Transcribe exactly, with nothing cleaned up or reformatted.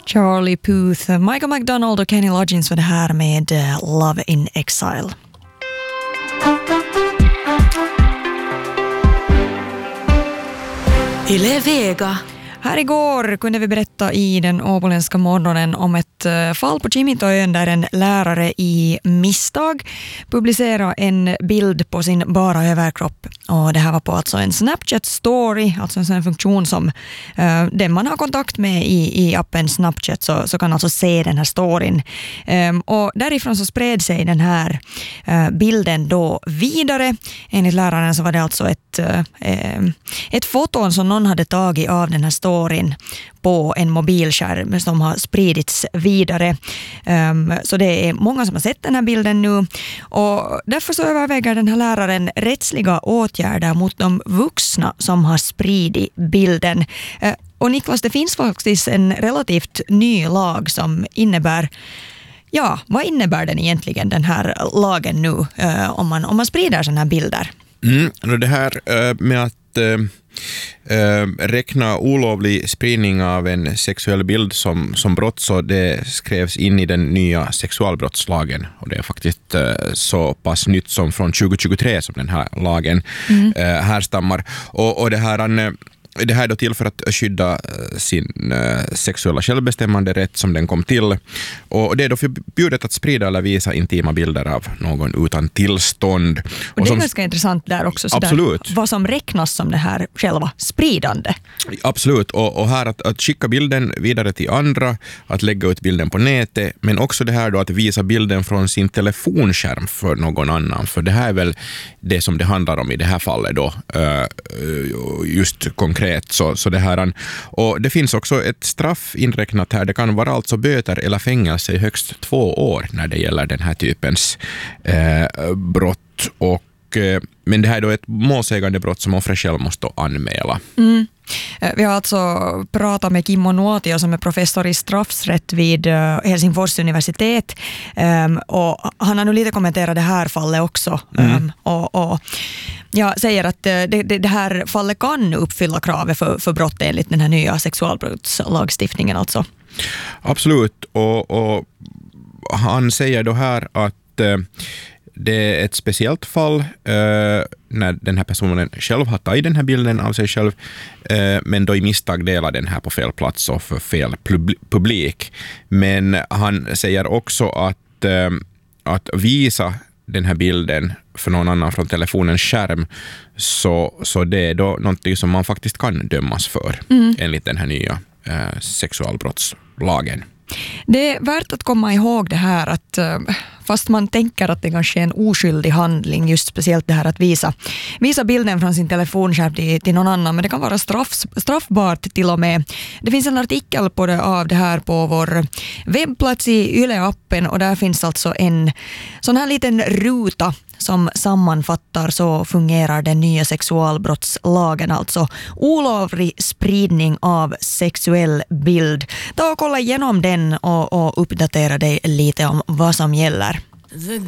Charlie Puth, Michael McDonald och Kenny Loggins var det här med Love in Exile. Yle Vega. Här igår kunde vi berätta i den åboländska morgonen om ett fall på Kimitoön där en lärare i misstag publicerade en bild på sin bara överkropp. Och det här var på alltså en Snapchat story, alltså en sån funktion som uh, den man har kontakt med i, i appen Snapchat så, så kan alltså se den här storyn. Um, och därifrån så spred sig den här uh, bilden då vidare. Enligt läraren så var det alltså ett, uh, um, ett foto som någon hade tagit av den här storyn på en mobilskärm som har spridits vidare. Um, så det är många som har sett den här bilden nu och därför så överväger den här läraren rättsliga åtgärder mot de vuxna som har spridit bilden. Uh, och Niklas, det finns faktiskt en relativt ny lag som innebär, ja, vad innebär den egentligen, den här lagen nu uh, om, man, om man sprider sådana här bilder? Mm, det här uh, med att uh... Uh, räkna olovlig spridning av en sexuell bild som, som brott, så det skrevs in i den nya sexualbrottslagen och det är faktiskt uh, så pass nytt som från tjugo tjugotre som den här lagen mm. uh, härstammar och, och det här uh, Det här är då till för att skydda sin sexuella självbestämmande rätt som den kom till. Och det är då förbjudet att sprida eller visa intima bilder av någon utan tillstånd. Och, och det är som, ganska intressant där också. Så absolut. Där, vad som räknas som det här själva spridande. Absolut. Och, och här att, att skicka bilden vidare till andra, att lägga ut bilden på nätet, men också det här då att visa bilden från sin telefonskärm för någon annan. För det här är väl det som det handlar om i det här fallet då. Just konkret. Så, så det här, och det finns också ett straff inräknat här. Det kan vara alltså böter eller fängelse i högst två år när det gäller den här typens eh, brott. Och, eh, men det här är då ett målsägande brott som offret själv måste anmäla. Mm. Vi har alltså pratat med Kimmo Nuotio som är professor i straffsrätt vid Helsingfors universitet um, och han har nu lite kommenterat det här fallet också mm. um, och, och jag säger att det, det, det här fallet kan uppfylla kravet för, för brott enligt den här nya sexualbrottslagstiftningen alltså. Absolut, och, och han säger då här att uh, det är ett speciellt fall eh, när den här personen själv har tagit den här bilden av sig själv eh, men då i misstag delar den här på fel plats och för fel publik. Men han säger också att, eh, att visa den här bilden för någon annan från telefonens skärm så, så det är då någonting som man faktiskt kan dömas för mm. enligt den här nya eh, sexualbrottslagen. Det är värt att komma ihåg det här att fast man tänker att det kanske är en oskyldig handling, just speciellt det här att visa, visa bilden från sin telefonskärm till, till någon annan, men det kan vara straff, straffbart till och med. Det finns en artikel på det, av det här på vår webbplats i Yle-appen och där finns alltså en sån här liten ruta som sammanfattar så fungerar den nya sexualbrottslagen, alltså olovlig spridning av sexuell bild. Ta och kolla igenom den och, och uppdatera dig lite om vad som gäller.